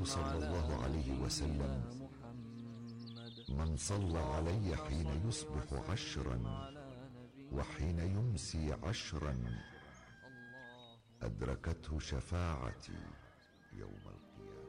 صلى الله عليه وسلم: من صلى علي حين يصبح 10 وحين يمسي 10 أدركته شفاعتي يوم القيامة.